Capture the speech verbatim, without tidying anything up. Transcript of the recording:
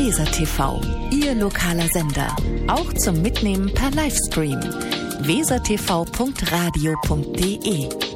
Weser T V, Ihr lokaler Sender. Auch zum Mitnehmen per Livestream. wesertv punkt radio punkt de